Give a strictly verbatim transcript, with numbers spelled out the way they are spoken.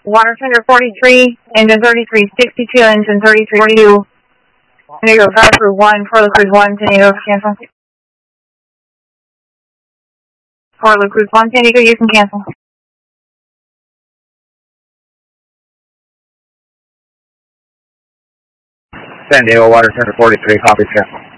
Water Tender forty-three, engine thirty-three sixty-two, engine thirty-three forty-two. San Diego Power Crew one, Portland Cruise one, San Diego cancel. Portland Cruise one, San Diego, you can cancel. San Diego Water Tender forty-three, copies, cancel.